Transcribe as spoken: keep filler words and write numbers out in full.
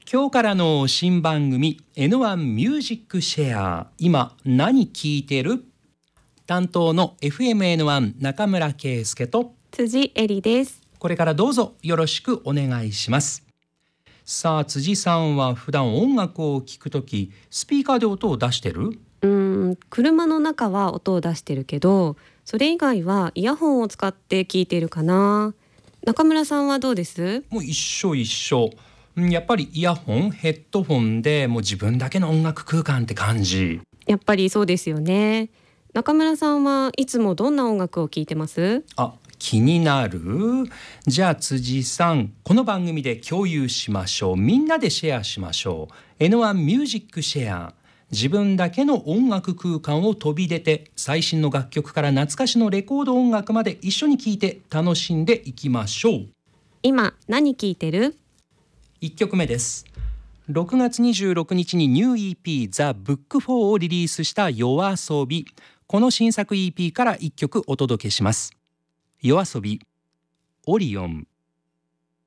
今日からの新番組 エヌワン ミュージックシェア、今何聞いてる？担当の エフエムエヌワン 中村圭介と辻恵里です。 これからどうぞよろしくお願いします。さあ、辻さんは普段音楽を聴くときスピーカーで音を出してる？ うーん車の中は音を出してるけど、それ以外はイヤホンを使って聞いているかな。中村さんはどうです？ もう一緒一緒。やっぱりイヤホン、ヘッドホンでもう自分だけの音楽空間って感じ。 やっぱりそうですよね。中村さんはいつもどんな音楽を聴いてます？ あ、気になる？じゃあ辻さん、この番組で共有しましょう。みんなでシェアしましょう。 エヌワン ミュージックシェア、自分だけの音楽空間を飛び出て、最新の楽曲から懐かしのレコード音楽まで一緒に聴いて楽しんでいきましょう。 今何聴いてる？ いっきょくめです。ろくがつにじゅうろくにちにニュー イーピー ザ・ブックフォーをリリースしたYOASOBI。この新作 イーピー からいっきょくお届けします。YOASOBI、オリオン。